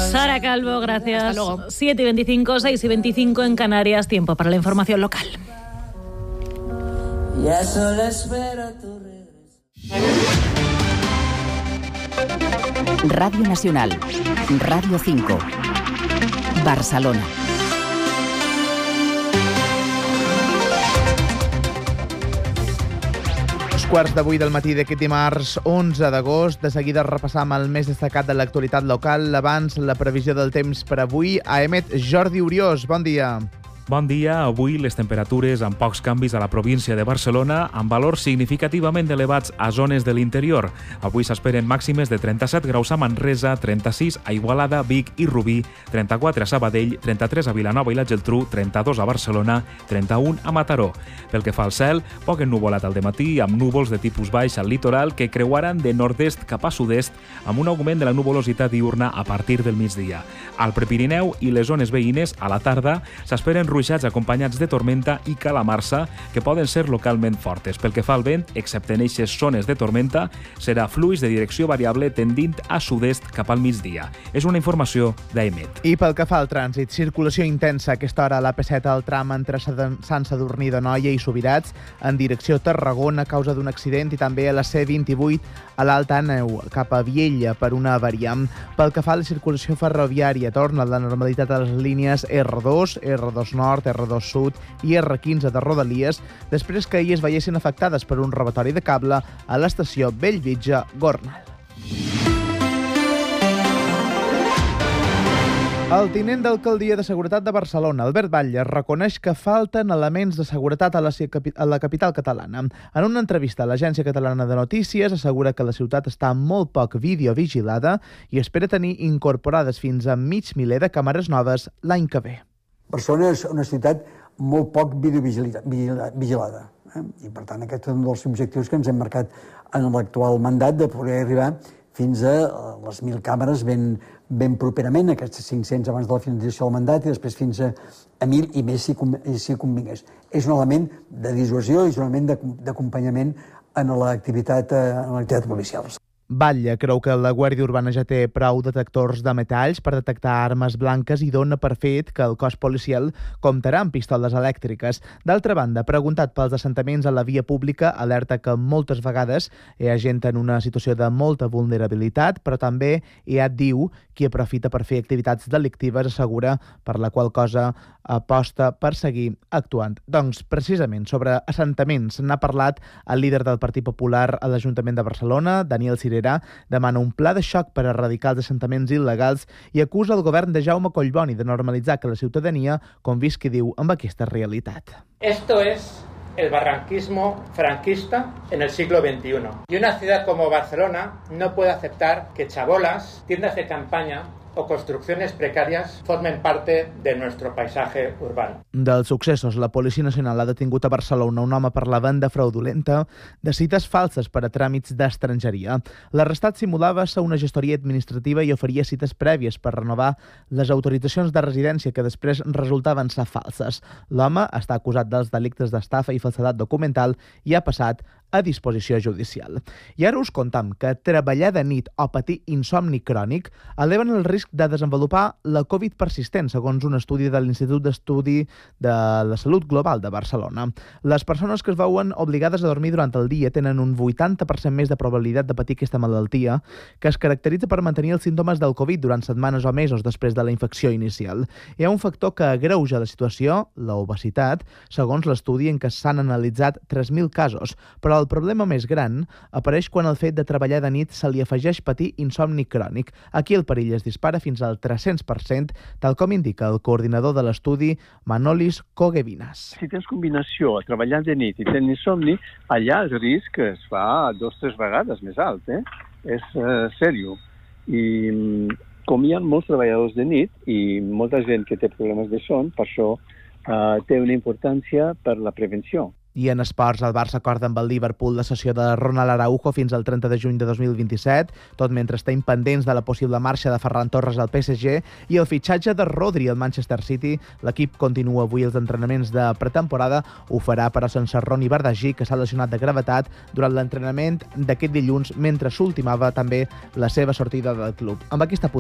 Sara Calvo, gracias. Hasta luego. 7:25, 6:25 en Canarias. Tiempo para la información local. Ya solo espero tu regreso. Radio Nacional, Radio 5, Barcelona. Quarts d'8 del matí d'aquest dimarts 11 d'agost. De seguida repassam el més destacat de l'actualitat local. Abans, la previsió del temps per avui. A emet Jordi Uriós, bon dia. Bon dia. Avui les temperatures amb pocs canvis a la província de Barcelona, amb valors significativament elevats a zones de l'interior. Avui s'esperen màximes de 37 graus a Manresa, 36 a Igualada, Vic i Rubí, 34 a Sabadell, 33 a Vilanova i la Geltrú, 32 a Barcelona, 31 a Mataró. Pel que fa al cel, poc ennuvolat al dematí, amb núvols de tipus baix al litoral que creuaran de nord-est cap a sud-est, amb un augment de la nuvolositat diurna a partir del migdia. Al Prepirineu i les zones veïnes, a la tarda, s'esperen ruixats acompanyats de tormenta i calamarsa que poden ser localment fortes. Pel que fa al vent, excepte en eixes zones de tormenta, serà fluix de direcció variable tendint a sud-est cap al migdia. És una informació d'AEMET. I pel que fa al trànsit, circulació intensa a aquesta hora a l'AP7 al tram entre Sant Sadurní d'Anoia i Subirats en direcció Tarragona a causa d'un accident i també a la C28 a l'Alta Àneu cap a Viella per una avaria. Pel que fa a la circulació ferroviària, torna la normalitat a les línies R2, R2 Nord, R2 Sud i R15 de Rodalies, després que ahir es veiessin afectades per un robatori de cable a l'estació Bellvitge-Gornal. El tinent d'alcaldia de Seguretat de Barcelona, Albert Batlle, reconeix que falten elements de seguretat a la capital catalana. En una entrevista a l'Agència Catalana de Notícies, assegura que la ciutat està molt poc videovigilada i espera tenir incorporades fins a mig miler de càmeres noves l'any que ve. Barcelona és una ciutat molt poc videovigilada. I, per tant, aquest és un dels objectius que ens hem marcat en l'actual mandat, de poder arribar fins a les 1.000 càmeres ben properament, aquests 500 abans de la finalització del mandat i després fins a 1.000 i més si convingués. És un element de dissuasió i és un element d'acompanyament en l'activitat policial. Batlle creu que la Guàrdia Urbana ja té prou detectors de metalls per detectar armes blanques i dona per fet que el cos policial comptarà amb pistoles elèctriques. D'altra banda, preguntat pels assentaments a la via pública, alerta que moltes vegades hi ha gent en una situació de molta vulnerabilitat, però també hi ha, diu, qui aprofita per fer activitats delictives, assegura, per la qual cosa aposta per seguir actuant. Doncs, precisament, sobre assentaments n'ha parlat el líder del Partit Popular a l'Ajuntament de Barcelona, Daniel Cirera, demana un pla de xoc per erradicar els assentaments il·legals i acusa el govern de Jaume Collboni de normalitzar que la ciutadania convisqui, diu, amb aquesta realitat. Esto es el barranquismo franquista en el siglo XXI. Y una ciudad como Barcelona no puede aceptar que chabolas, tiendas de campaña o construcciones precarias formen parte de nuestro paisaje urbano. Dels successos, la Policia Nacional ha detingut a Barcelona un home per la venda fraudulenta de cites falses per a tràmits d'estrangeria. L'arrestat simulava ser una gestoria administrativa i oferia cites prèvies per renovar les autoritzacions de residència que després resultaven ser falses. L'home està acusat dels delictes d'estafa i falsedat documental i ha passat a disposició judicial. I ara us contam que treballar de nit o patir insomni crònic eleven el risc de desenvolupar la Covid persistent, segons un estudi de l'Institut d'Estudi de la Salut Global de Barcelona. Les persones que es veuen obligades a dormir durant el dia tenen un 80% més de probabilitat de patir aquesta malaltia, que es caracteritza per mantenir els símptomes del Covid durant setmanes o mesos després de la infecció inicial. Hi ha un factor que agreuja la situació, l'obesitat, segons l'estudi en què s'han analitzat 3.000 casos, però el problema més gran apareix quan el fet de treballar de nit se li afegeix patir insomni crònic. Aquí el perill es dispara fins al 300%, tal com indica el coordinador de l'estudi, Manolis Kogevinas. Si tens combinació a treballar de nit i tens insomni, allà el risc es fa 2 o 3 vegades més alt. És sèrio. I com hi ha molts treballadors de nit i molta gent que té problemes de son, per això té una importància per la prevenció. I en esports, el Barça acorda amb el Liverpool la cessió de Ronald Araujo fins al 30 de juny de 2027, tot mentre estem pendents de la possible marxa de Ferran Torres al PSG i el fitxatge de Rodri al Manchester City. L'equip continua avui els entrenaments de pretemporada. Ho farà per a Sensarroni Bardagí, que s'ha lesionat de gravetat durant l'entrenament d'aquest dilluns, mentre s'ultimava també la seva sortida del club. Amb aquesta